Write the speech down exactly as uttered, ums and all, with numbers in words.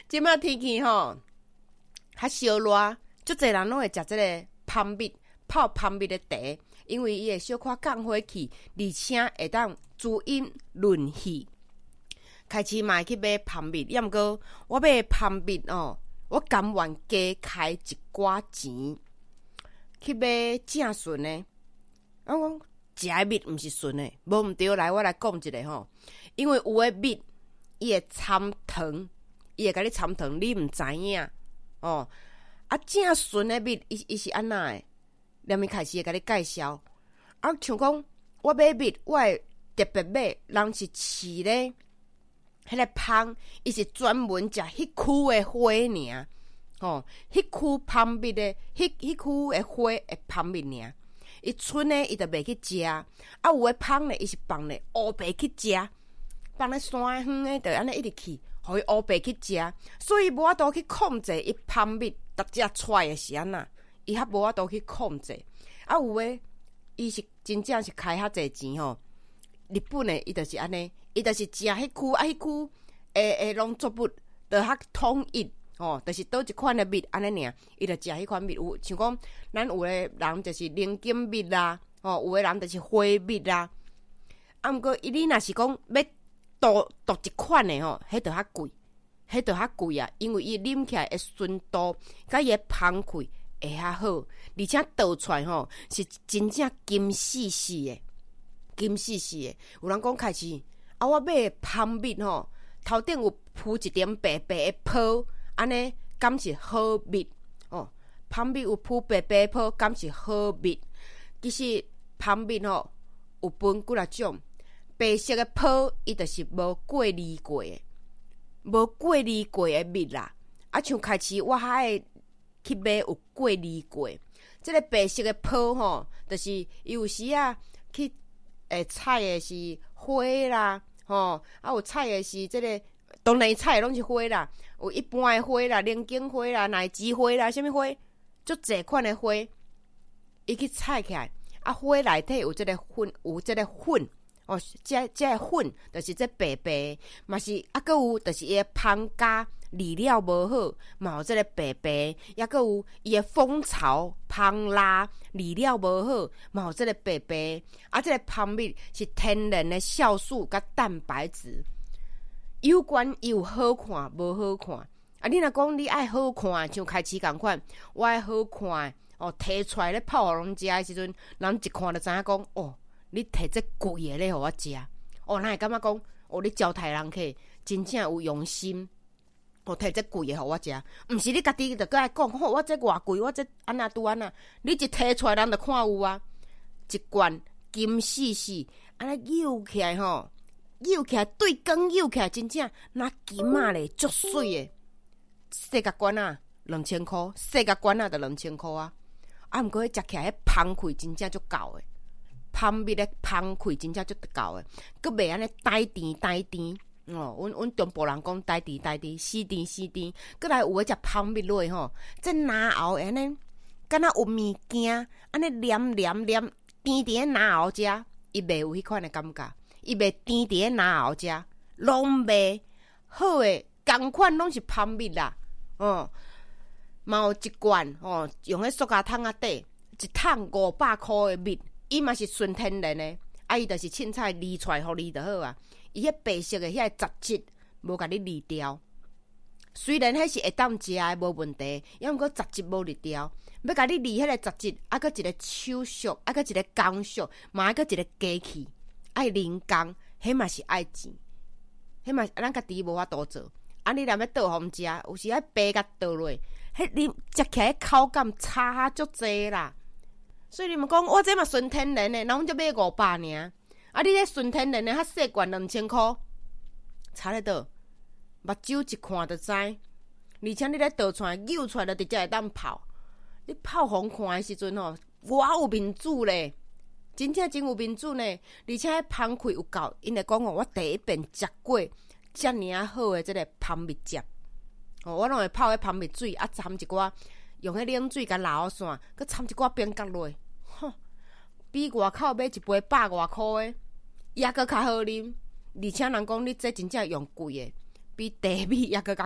即摆天气吼较烧热，足侪人拢会食即个芳蜜泡芳蜜的茶，因为伊会小可降火气，而且会当滋阴润肺。开始嘛会去买芳蜜，要毋过我买芳蜜哦，我甘愿加开一寡钱去买正纯的。我讲食的蜜毋是纯的，无毋对，来我来讲一个吼，因为有的蜜伊会掺糖，伊会甲你掺糖，你毋知影哦。啊，正纯的蜜伊伊是安那的？连伊开始会甲你介绍。啊，像讲我买蜜，我会特别买，人是饲咧。迄个芳，伊是专门食迄区的花尔，吼，迄区芳蜜的，迄迄区的花的芳蜜尔。伊剩的伊就袂去食，啊有的芳呢，伊是放咧乌白去食，放咧山远的，就安尼一直去，互伊乌白去食，所以无法度去控制伊芳蜜逐只出来的是安那，伊较无法度去控制。啊有的伊是真正是开较侪钱吼，日本的伊就是安尼。伊就是食迄区啊，迄区诶诶农作物，就较统一哦，就是倒一款的蜜安尼尔，伊就食迄款蜜。有像讲，咱有的人就是灵根蜜啦，哦，有的人就是花蜜啦。啊，毋过伊你若是讲要倒倒一款的吼，迄就较贵，迄就较贵啊，因为伊啉起来的纯度，甲伊的芳气会较好，而且倒出来吼是真正金细细的，金细细的。有人讲开始。啊，我买芳蜜吼，头顶有铺一点白白的泡，安尼敢是好蜜哦？芳蜜有铺白白的泡，敢是好蜜？其实芳蜜吼有分几啊种，白色的泡伊就是无过滤过的，无过滤过的蜜啦。啊，像开始我还会去买有过滤过，即个白色的泡吼，就是有时啊去诶采的是花啦。吼，啊有采的是即个，当然采的拢是花啦，有一般的花啦、灵根花啦、奶枝花啦，啥物花，足侪款的花，伊去采起来，啊花内底有即个粉，有即个粉，哦，即即个粉，就是即白白，嘛是啊，搁有就是伊的芳加理料无好，嘛有即个白白，也搁有伊的蜂巢芳蜡理料无好，嘛有即个白白。啊，即个芳蜜是天然的酵素甲蛋白质，有关有好看无好看。啊，你若讲你爱好看，像开始共款，我爱好看哦，摕出来咧泡互人食的时阵，人一看就知影讲哦，你摕这贵的咧互我食，哦，咱会感觉讲哦，你招待人客真正有用心。哦，摕这贵的互我食，毋是你家己就搁来讲，吼、哦，我这偌贵，我这安那拄安那，你一摕出来，人就看有啊，一罐金细细，安尼揉起来吼，揉起来对光揉起来，真正那金仔咧，足水的，细甲罐啊，两千箍，细甲罐啊，就两千箍啊，啊，毋过迄食起来，迄芳气真正足够的，芳蜜的芳气真正足够的，佮袂安尼带甜带甜。哦，阮阮中部人讲呆甜呆甜，死甜死甜，搁来有诶食芳蜜落吼，这拿后安尼，敢若有物件安尼黏黏黏甜甜诶拿后食，伊袂有迄款诶感觉，伊袂甜甜诶拿后食，拢袂好诶，共款拢是芳蜜啦，哦，嘛有一罐哦，用迄塑胶桶仔底，一桶五百箍诶蜜，伊嘛是纯天然诶，啊伊就是凊彩沥出来互你就好啊。伊迄白色的遐杂质无甲你沥掉，虽然迄是会当食的无问题，抑毋过杂质无沥掉，要甲你沥迄个杂质，啊，搁一个手续，啊，搁一个工序，嘛爱搁一个机器，爱人工，迄嘛是爱钱，迄嘛咱家己无法度做。啊，你若要倒互食，有时爱白甲倒落，迄你食起来口感差足济啦。所以你们讲，我这嘛纯天然的，然后就买五百尔。啊！你迄纯天然的，较细罐两千箍，差咧倒，目睭一看就知。而且你咧倒出来，扭出来就直接会当泡。你泡互看的时阵吼，偌有面子咧，真正真有面子呢。而且迄芳气有够，因会讲哦，我第一遍食过遮尔啊好的即个芳蜜汁。哦，我拢会泡迄芳蜜水，啊掺一寡用迄冷水甲流散，佮掺一寡冰角落，吼。比外口买一杯百外箍的，也阁较好啉，而且人讲你这真正用贵的，比茶米也阁较